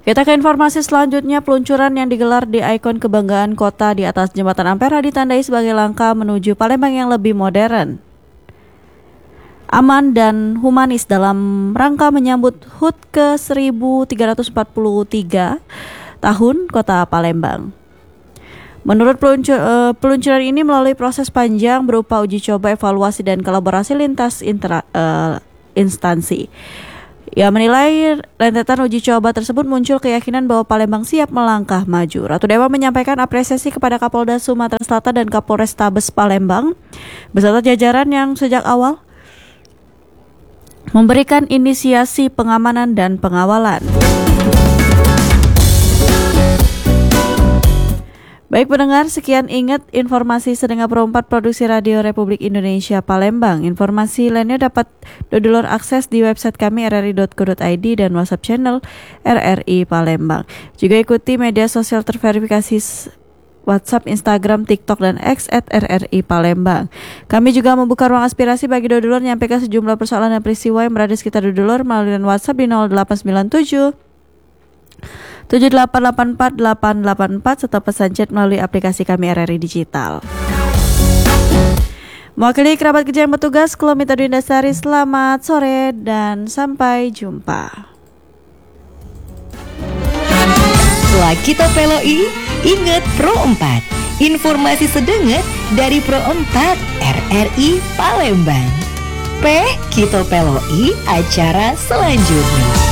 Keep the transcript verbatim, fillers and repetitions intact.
Kita ke informasi selanjutnya. Peluncuran yang digelar di ikon kebanggaan kota di atas Jembatan Ampera ditandai sebagai langkah menuju Palembang yang lebih modern, aman dan humanis dalam rangka menyambut H U T ke seribu tiga ratus empat puluh tiga tahun Kota Palembang. Menurut peluncur, uh, peluncuran ini melalui proses panjang berupa uji coba, evaluasi, dan kolaborasi lintas intera, uh, instansi. Ia menilai rentetan uji coba tersebut muncul keyakinan bahwa Palembang siap melangkah maju. Ratu Dewa menyampaikan apresiasi kepada Kapolda Sumatera Selatan dan Kapolrestabes Palembang beserta jajaran yang sejak awal memberikan inisiasi pengamanan dan pengawalan. Baik pendengar, sekian ingat informasi Sedengar Pro empat Produksi Radio Republik Indonesia Palembang. Informasi lainnya dapat dodolor akses di website kami r r i dot co dot i d dan WhatsApp channel R R I Palembang. Juga ikuti media sosial terverifikasi WhatsApp, Instagram, TikTok, dan X at R R I Palembang. Kami juga membuka ruang aspirasi bagi dodolor menyampaikan sejumlah persoalan dan peristiwa yang berada di sekitar dodolor melalui WhatsApp di nol delapan sembilan tujuh tujuh delapan delapan empat delapan delapan empat serta pesan chat melalui aplikasi kami R R I Digital. Mewakili kerabat kerja yang bertugas, Kulomita Dwindasari, selamat sore dan sampai jumpa. Setelah kita peloi, ingat Pro empat. Informasi sedenget dari Pro empat R R I Palembang. P, kita peloi acara selanjutnya.